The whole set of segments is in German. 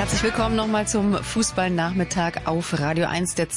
Herzlich willkommen nochmal zum Fußballnachmittag auf Radio 1, der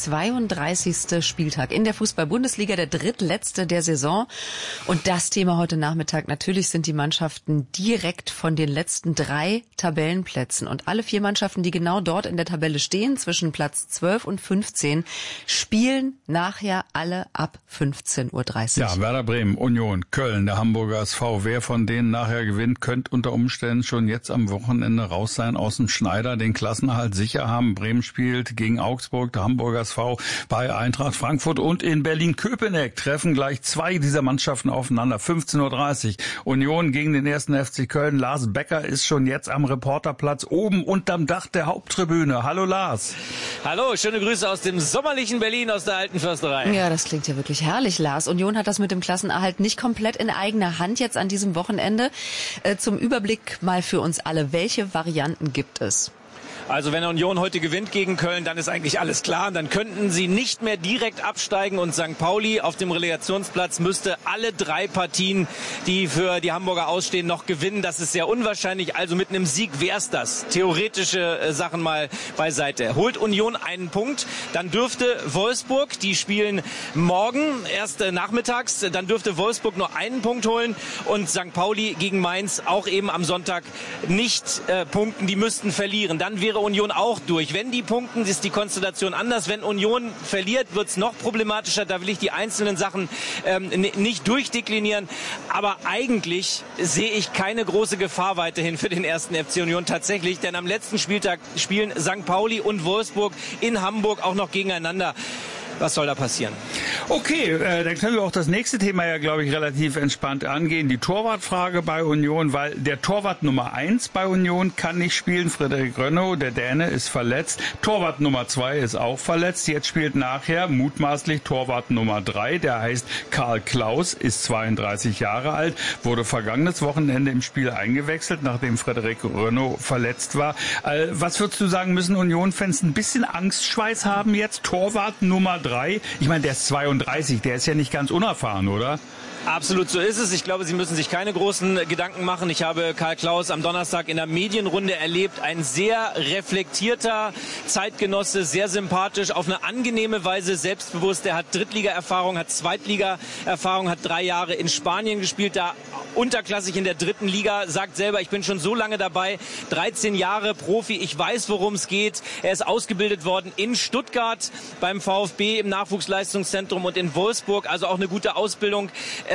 32. Spieltag in der Fußball-Bundesliga, der drittletzte der Saison. Und das Thema heute Nachmittag, natürlich sind die Mannschaften direkt von den letzten 3 Tabellenplätzen. Und alle 4 Mannschaften, die genau dort in der Tabelle stehen, zwischen Platz 12 und 15, spielen nachher alle ab 15:30 Uhr. Ja, Werder Bremen, Union, Köln, der Hamburger SV. Wer von denen nachher gewinnt, könnte unter Umständen schon jetzt am Wochenende raus sein aus dem Schneider, den Klassenerhalt sicher haben. Bremen spielt gegen Augsburg, der Hamburger SV bei Eintracht Frankfurt, und in Berlin-Köpenick treffen gleich 2 dieser Mannschaften aufeinander. 15:30 Uhr. Union gegen den 1. FC Köln. Lars Becker ist schon jetzt am Reporterplatz oben unterm Dach der Haupttribüne. Hallo Lars. Hallo, schöne Grüße aus dem sommerlichen Berlin, aus der alten Försterei. Ja, das klingt ja wirklich herrlich, Lars. Union hat das mit dem Klassenerhalt nicht komplett in eigener Hand jetzt an diesem Wochenende. Zum Überblick mal für uns alle, welche Varianten gibt es? Also wenn Union heute gewinnt gegen Köln, dann ist eigentlich alles klar. Dann könnten sie nicht mehr direkt absteigen und St. Pauli auf dem Relegationsplatz müsste alle 3 Partien, die für die Hamburger ausstehen, noch gewinnen. Das ist sehr unwahrscheinlich. Also mit einem Sieg wär's das. Theoretische Sachen mal beiseite. Holt Union einen Punkt, dann dürfte Wolfsburg, die spielen morgen erst nachmittags, dann dürfte Wolfsburg nur einen Punkt holen und St. Pauli gegen Mainz auch eben am Sonntag nicht punkten. Die müssten verlieren. Dann wäre Union auch durch. Wenn die punkten, ist die Konstellation anders. Wenn Union verliert, wird es noch problematischer. Da will ich die einzelnen Sachen nicht durchdeklinieren. Aber eigentlich sehe ich keine große Gefahr weiterhin für den 1. FC Union tatsächlich. Denn am letzten Spieltag spielen St. Pauli und Wolfsburg in Hamburg auch noch gegeneinander. Was soll da passieren? Okay, dann können wir auch das nächste Thema ja, glaube ich, relativ entspannt angehen. Die Torwartfrage bei Union, weil der Torwart Nummer 1 bei Union kann nicht spielen. Frederik Rönnow, der Däne, ist verletzt. Torwart Nummer 2 ist auch verletzt. Jetzt spielt nachher mutmaßlich Torwart Nummer 3. Der heißt Karl Klaus, ist 32 Jahre alt, wurde vergangenes Wochenende im Spiel eingewechselt, nachdem Frederik Rönnow verletzt war. Was würdest du sagen, müssen Union-Fans ein bisschen Angstschweiß haben jetzt? Torwart Nummer 3. Ich meine, der ist 32, der ist ja nicht ganz unerfahren, oder? Absolut, so ist es. Ich glaube, Sie müssen sich keine großen Gedanken machen. Ich habe Karl Klaus am Donnerstag in der Medienrunde erlebt. Ein sehr reflektierter Zeitgenosse, sehr sympathisch, auf eine angenehme Weise selbstbewusst. Er hat Drittliga-Erfahrung, hat Zweitliga-Erfahrung, hat 3 Jahre in Spanien gespielt, da unterklassig in der 3. Liga. Sagt selber, ich bin schon so lange dabei, 13 Jahre Profi, ich weiß, worum es geht. Er ist ausgebildet worden in Stuttgart beim VfB im Nachwuchsleistungszentrum und in Wolfsburg, also auch eine gute Ausbildung.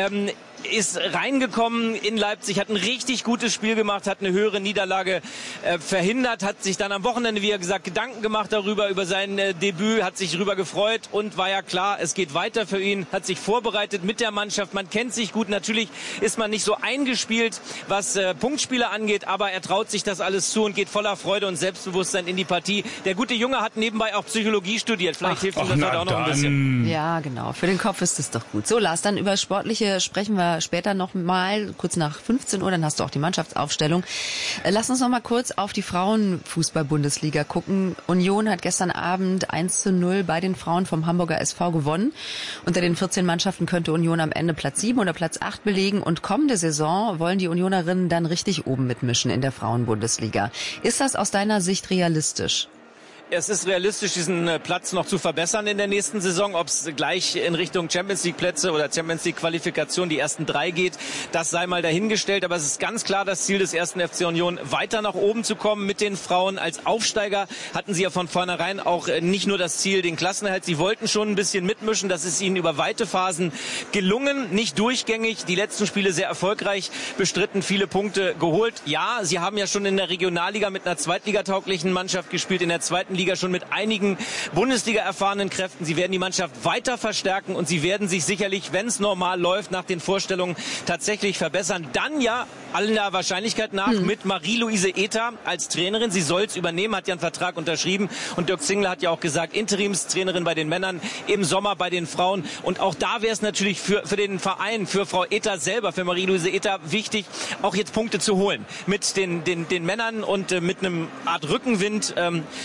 Ist reingekommen in Leipzig, hat ein richtig gutes Spiel gemacht, hat eine höhere Niederlage verhindert, hat sich dann am Wochenende, wie er gesagt, Gedanken gemacht darüber, über sein Debüt, hat sich darüber gefreut und war ja klar, es geht weiter für ihn, hat sich vorbereitet mit der Mannschaft, man kennt sich gut, natürlich ist man nicht so eingespielt, was Punktspiele angeht, aber er traut sich das alles zu und geht voller Freude und Selbstbewusstsein in die Partie. Der gute Junge hat nebenbei auch Psychologie studiert, vielleicht hilft ihm das heute auch noch ein bisschen. Ja, genau, für den Kopf ist es doch gut. So, Lars, dann über Sportliche sprechen wir später noch mal, kurz nach 15 Uhr, dann hast du auch die Mannschaftsaufstellung. Lass uns noch mal kurz auf die Frauenfußball-Bundesliga gucken. Union hat gestern Abend 1:0 bei den Frauen vom Hamburger SV gewonnen. Unter den 14 Mannschaften könnte Union am Ende Platz 7 oder Platz 8 belegen und kommende Saison wollen die Unionerinnen dann richtig oben mitmischen in der Frauenbundesliga. Ist das aus deiner Sicht realistisch? Es ist realistisch, diesen Platz noch zu verbessern in der nächsten Saison. Ob es gleich in Richtung Champions League Plätze oder Champions League Qualifikation die ersten 3 geht, das sei mal dahingestellt. Aber es ist ganz klar das Ziel des 1. FC Union, weiter nach oben zu kommen mit den Frauen. Als Aufsteiger hatten sie ja von vornherein auch nicht nur das Ziel, den Klassenerhalt. Sie wollten schon ein bisschen mitmischen. Das ist ihnen über weite Phasen gelungen. Nicht durchgängig. Die letzten Spiele sehr erfolgreich bestritten, viele Punkte geholt. Ja, sie haben ja schon in der Regionalliga mit einer zweitligatauglichen Mannschaft gespielt, in der 2. Liga schon mit einigen Bundesliga-erfahrenen Kräften. Sie werden die Mannschaft weiter verstärken und sie werden sich sicherlich, wenn es normal läuft, nach den Vorstellungen tatsächlich verbessern. Dann ja aller Wahrscheinlichkeit nach mit Marie-Louise Ether als Trainerin. Sie soll es übernehmen, hat ja einen Vertrag unterschrieben und Dirk Zingler hat ja auch gesagt, Interimstrainerin bei den Männern, im Sommer bei den Frauen. Und auch da wäre es natürlich für den Verein, für Frau Ether selber, für Marie-Louise Ether wichtig, auch jetzt Punkte zu holen mit den Männern und mit einem Art Rückenwind.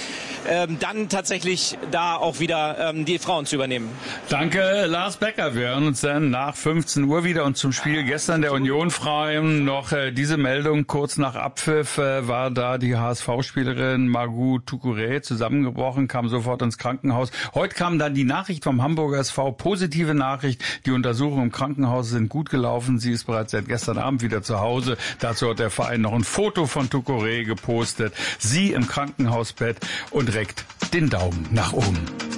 dann tatsächlich da auch wieder die Frauen zu übernehmen. Danke, Lars Becker. Wir hören uns dann nach 15 Uhr wieder und zum Spiel gestern der Union-Frauen noch diese Meldung. Kurz nach Abpfiff war da die HSV-Spielerin Margou Toucouré zusammengebrochen, kam sofort ins Krankenhaus. Heute kam dann die Nachricht vom Hamburger SV, positive Nachricht. Die Untersuchungen im Krankenhaus sind gut gelaufen. Sie ist bereits seit gestern Abend wieder zu Hause. Dazu hat der Verein noch ein Foto von Toucouré gepostet. Sie im Krankenhausbett und reckt den Daumen nach oben.